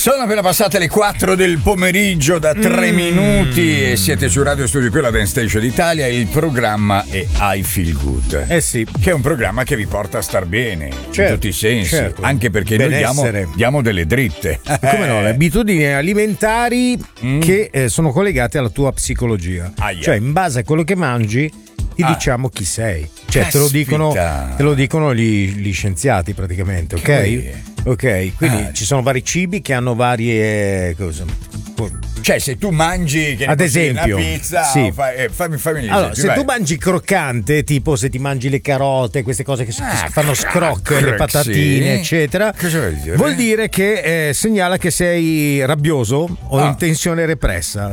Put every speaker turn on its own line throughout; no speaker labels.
Sono appena passate le 4 del pomeriggio da 3 minuti e siete su Radio Studio qui alla Dance Station d'Italia. Il programma è I Feel Good.
Sì.
Che è un programma che vi porta a star bene,
certo,
in tutti i sensi,
certo.
Anche perché
Benessere.
noi diamo delle dritte.
Come no, le abitudini alimentari che sono collegate alla tua psicologia. Cioè, in base a quello che mangi, ti diciamo chi sei. Cioè, te lo dicono gli scienziati praticamente, ok? Ok, quindi ci sono vari cibi che hanno varie cose.
Cioè, se tu mangi
ad esempio
una pizza,
sì.
fammi gli
allora,
esempi,
se
vai.
tu mangi croccante, tipo se ti mangi le carote, queste cose che fanno scroc, le patatine, eccetera,
cosa vuol dire?
Vuol dire che segnala che sei rabbioso o in tensione repressa.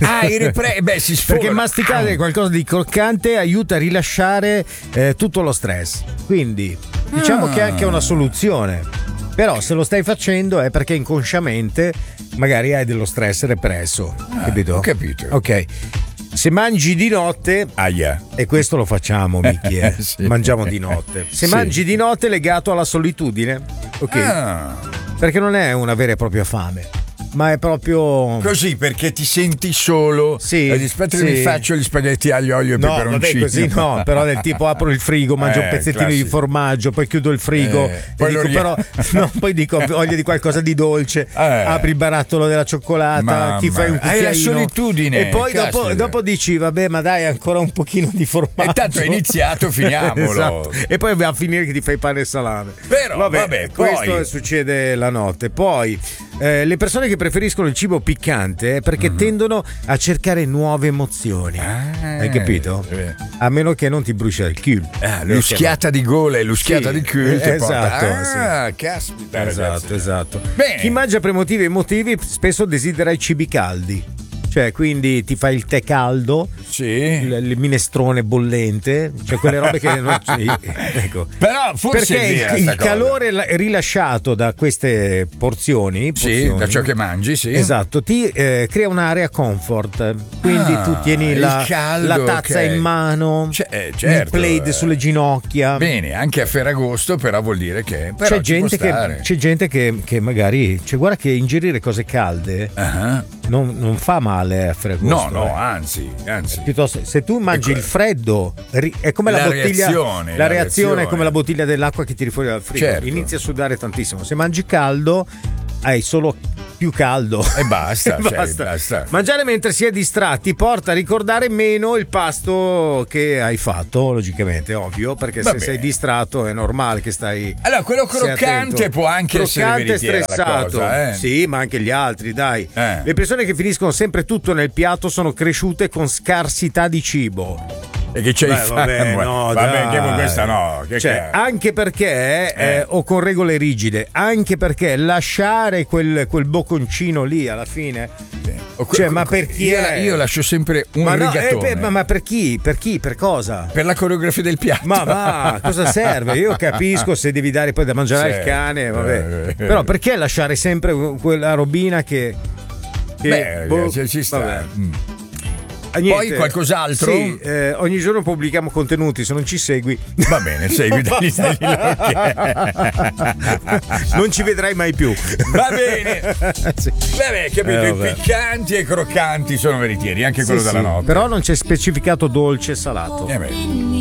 Si sfoga.
Perché masticare qualcosa di croccante aiuta a rilasciare tutto lo stress. Quindi diciamo che è anche una soluzione. Però se lo stai facendo è perché inconsciamente magari hai dello stress represso, capito?
Ho capito.
Ok. Se mangi di notte, e questo lo facciamo, Micchi,
sì.
Mangiamo di notte. Se mangi di notte è legato alla solitudine, ok? Perché non è una vera e propria fame, ma è proprio
così, perché ti senti solo.
Sì,
aspetta che mi faccio gli spaghetti aglio, olio e peperoncino.
Vabbè, così no, però del tipo apro il frigo, mangio un pezzettino
classico.
di formaggio, poi chiudo il frigo poi dico voglio di qualcosa di dolce, apri il barattolo della cioccolata, ti fai un cucchiaino.
Hai la solitudine.
E poi dopo dici vabbè, ma dai, ancora un pochino di formaggio.
E tanto è iniziato, finiamolo.
Esatto. E poi va a finire che ti fai pane e salame.
Però vabbè,
questo
poi
succede la notte. Poi le persone che preferiscono il cibo piccante perché tendono a cercare nuove emozioni. Hai capito? A meno che non ti brucia il culo.
L'uschiata di gola e l'uschiata di culo.
Esatto.
Caspita,
esatto.
Bene.
Chi mangia per motivi emotivi spesso desidera i cibi caldi. Cioè, quindi ti fai il tè caldo, il minestrone bollente, cioè quelle robe che non ecco.
Però forse
perché il calore rilasciato da queste porzioni,
da ciò che mangi,
esatto, ti crea un'area comfort. Quindi tu tieni la tazza in mano,
certo,
il plaid sulle ginocchia.
Bene, anche a Ferragosto, però vuol dire che
c'è gente che magari, cioè, guarda che ingerire cose calde non fa male a Ferragosto.
No, anzi.
Piuttosto, se tu mangi il freddo, è come la bottiglia. La reazione è come la bottiglia dell'acqua che tiri fuori dal frigo.
Certo.
Inizi a sudare tantissimo. Se mangi caldo, hai solo più caldo
e basta.
Mangiare mentre si è distratti porta a ricordare meno il pasto che hai fatto, logicamente, ovvio, perché se sei distratto è normale che stai.
Allora, quello croccante può anche essere veritiera,
stressato,
la cosa,
sì, ma anche gli altri, dai. Le persone che finiscono sempre tutto nel piatto sono cresciute con scarsità di cibo.
E che c'hai che con questa no.
Anche perché o con regole rigide, anche perché lasciare quel bocconcino lì alla fine. Ma per chi
io lascio sempre un rigatone.
Ma per chi? Per cosa?
Per la coreografia del piatto.
Ma cosa serve? Io capisco se devi dare poi da mangiare al cane, vabbè. Però perché lasciare sempre quella robina che
ci sta.
Niente.
Poi qualcos'altro?
Sì, ogni giorno pubblichiamo contenuti, se non ci segui
va bene, segui
non ci vedrai mai più.
Va bene. Vabbè, capito, i piccanti e i croccanti sono veritieri, anche quello della notte.
Però non c'è specificato dolce e salato.